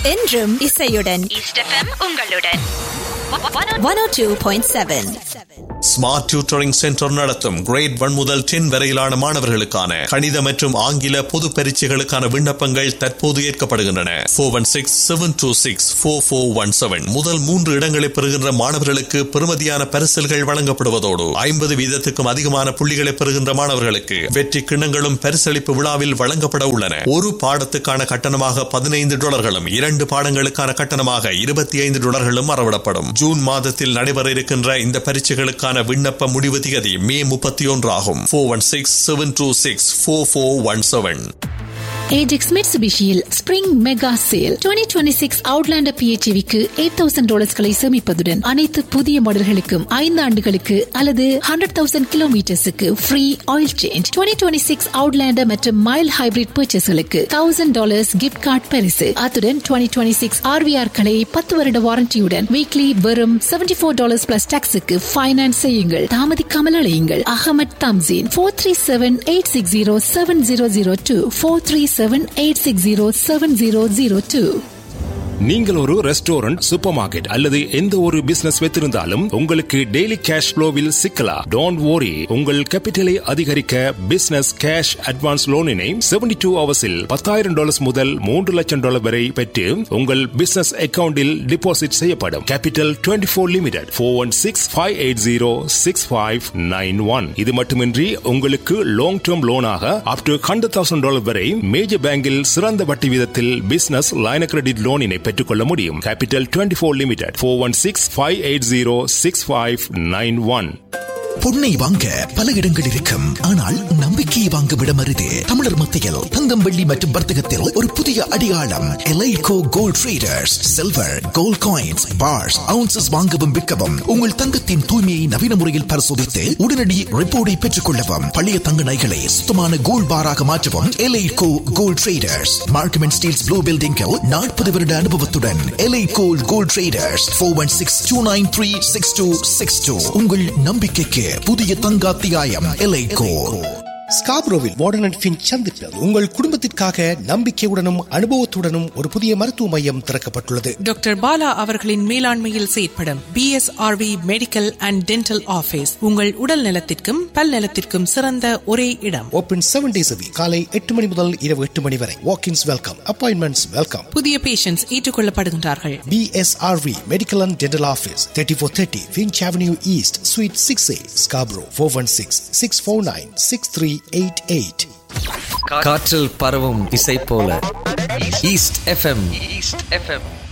என்றும் இசையுடன் east FM உங்களுடன் 102.7. ஸ்மார்ட் டியூட்டரிங் சென்டர் நடத்தும் கிரேட் 1 முதல் 10 வரையிலான மாணவர்களுக்கான கணித மற்றும் ஆங்கில பொது பரீட்சைகளுக்கான விண்ணப்பங்கள் தற்போது ஏற்கப்படுகின்றன. 416-726-4417 முதல் 3 இடங்களை பெறுகின்ற மாணவர்களுக்கு பெறுமதியான பரிசில்கள் வழங்கப்படுவதோடு 50% அதிகமான புள்ளிகளை பெறுகின்ற மாணவர்களுக்கு வெற்றி கிண்ணங்களும் பரிசளிப்பு விழாவில் வழங்கப்பட உள்ளன. ஒரு பாடத்துக்கான கட்டணமாக $15 2 பாடங்களுக்கான கட்டணமாக $25 அறவிடப்படும். ஜூன் மாதத்தில் நடைபெற இருக்கின்ற இந்த பரீட்சைகளுக்கான விண்ணப்ப முடிவு திகதி மே 31 ஆகும். 416-726-4417. Ajax மிட்சுபிஷியில் spring mega sale 2026 Outlander PHEVக்கு $8,000 சேமிப்பதுடன் அனைத்து புதிய மாடல்களுக்கும் 5 ஆண்டுகளுக்கு அல்லது 100,000 கிலோமீட்டர்ஸுக்கு ஃப்ரீ ஆயில் சேஞ்ச். 2026 அவுட்லாண்டர் மற்றும் மைல் ஹைபிரிட் பர்ச்சேஸ்களுக்கு $1,000 கிஃப்ட் கார்டு பரிசு. அத்துடன் 2026 RVR-களை 10 வருட வாரண்டியுடன் வீக்லி வெறும் $74 பிளஸ் டாக்ஸுக்கு ஃபைனான்ஸ் செய்யுங்கள். தாமதிக்காமல் அழையுங்கள். அகமது தம்சீன் 437-860-7002 437-860-7002. நீங்கள் ஒரு ரெஸ்டாரண்ட், சூப்பர் மார்க்கெட் அல்லது எந்த ஒரு பிசினஸ் வைத்திருந்தாலும் உங்களுக்கு டெய்லி கேஷ் ஃப்ளோவில் சிக்கலாம். Don't worry. உங்கள் கேபிட்டலை அதிகரிக்க பிசினஸ் கேஷ் அட்வான்ஸ் லோனினை 72 ஹவர்ஸில் $10,000 முதல் $3 லட்சம் வரை பெற்று உங்கள் பிசினஸ் அக்கவுண்டில் டிபாசிட் செய்யப்படும். Capital 24 limited 416-580-6591. இது மட்டுமின்றி உங்களுக்கு லாங் டேர்ம் லோனாக அப் டு $100,000 வரை மேஜர் பேங்கில் சிறந்த வட்டி வீதத்தில் பிசினஸ் லைன் கிரெடிட் லோனினை பெற்றுக்கொள்ள முடியும். Capital 24 limited 416-580-6591. பொன்னை வாங்க பல இடங்கள் இருக்கும், ஆனால் நம்பிக்கையை வாங்க விடம் அரிது. தமிழர் மத்தியில் தங்கம், வெள்ளி மற்றும் வர்த்தகத்தில் ஒரு புதிய அடையாளம் எலைகோ gold traders. Silver, gold coins, parse, ounces வாங்கவும் விற்கவும், உங்கள் தங்கத்தின் தூய்மையை நவீன முறையில் பரிசோதித்து உடனடி ரிப்போர்ட்டை பெற்றுக் கொள்ளவும், பழைய தங்க நகைகளை சுத்தமான கோல்ட் பாராக மாற்றவும் எலைகோ gold traders. Markham and Steeles blue பில்டிங்கில் 40 வருட அனுபவத்துடன் எலைகோ கோல்ட் ட்ரேடர்ஸ். 416-293-6262. உங்கள் நம்பிக்கைக்கு புதிய தங்காத்தியாயம் எலைகோ. ஸ்காப்ரோவில் வார்டன் அண்ட் ஃபின்ச் சந்திப்பில் உங்கள் குடும்பத்திற்காக நம்பிக்கையுடனும் அனுபவத்துடனும் ஒரு புதிய மருத்துவ மையம் திறக்கப்பட்டுள்ளது. டாக்டர் பாலா அவர்களின் மேலாண்மையில் செயற்படும் BSRV medical and dental office உங்கள் உடல் நலத்திற்கும் பல் நலத்திற்கும் சிறந்த ஒரே இடம். Open 7 days a week. காலை 8 மணி முதல் இரவு 8 மணி வரை. வாக்-இன்ஸ் வெல்கம், அப்பாயின்மெண்ட்ஸ் வெல்கம். புதிய patients ஏற்றுக்கொள்ளப்படுகின்றார்கள். BSRV medical and dental office 3430 Finch Avenue East, Suite 6A, Scarborough. 416-649-6388. காற்றில் பரவும் இசை போல ஈஸ்ட் FM.